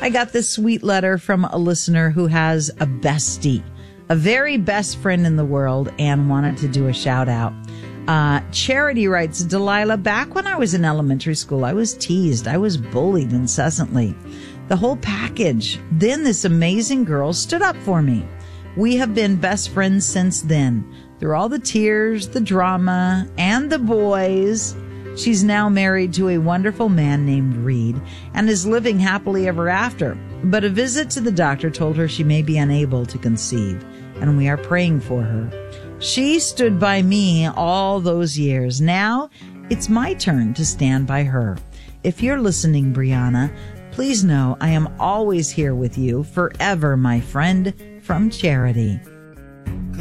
I got this sweet letter from a listener who has a bestie, a very best friend in the world, and wanted to do a shout out. Charity writes, Delilah, back when I was in elementary school, I was teased. I was bullied incessantly. The whole package. Then this amazing girl stood up for me. We have been best friends since then. Through all the tears, the drama, and the boys, she's now married to a wonderful man named Reed and is living happily ever after. But a visit to the doctor told her she may be unable to conceive, and we are praying for her. She stood by me all those years. Now it's my turn to stand by her. If you're listening, Brianna, please know I am always here with you forever, my friend, from Charity.